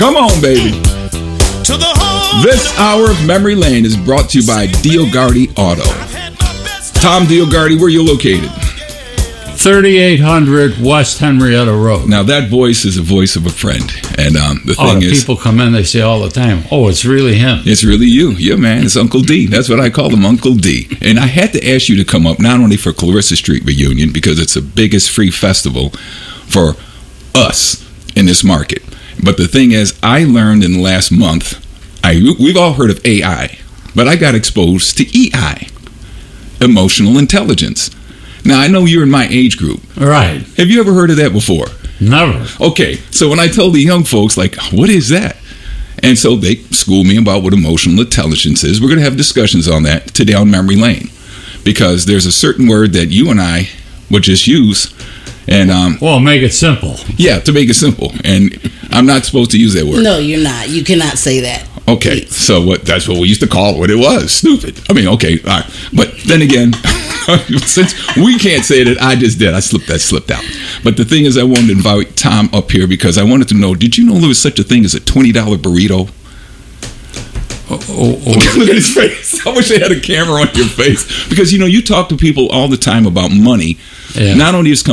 Come on, baby. This hour of Memory Lane is brought to you by DioGuardi Auto. Tom DioGuardi, where you located? 3800 West Henrietta Road. Now, that voice is a voice of a friend. And the thing is, people come in, they say all the time, oh, it's really him. It's really you. Yeah, man. It's Uncle D. That's what I call him, Uncle D. And I had to ask you to come up not only for Clarissa Street reunion, because it's the biggest free festival for us in this market. But the thing is, I learned in the last month, we've all heard of AI, but I got exposed to EI, emotional intelligence. Now, I know you're in my age group. Right. Have you ever heard of that before? Never. Okay, so when I told the young folks, like, what is that? And so they schooled me about what emotional intelligence is. We're going to have discussions on that today on Memory Lane, because there's a certain word that you and I would just use. And well, make it simple. Yeah, to make it simple. And I'm not supposed to use that word. No, you're not. You cannot say that. Okay, please. So that's what we used to call it, what it was. Stupid. I mean, okay, all right. But then again, since we can't say that, I just did. I slipped out. But the thing is, I wanted to invite Tom up here because I wanted to know, did you know there was such a thing as a $20 burrito? Look at his face. I wish I had a camera on your face. Because, you talk to people all the time about money. Yeah. Not only is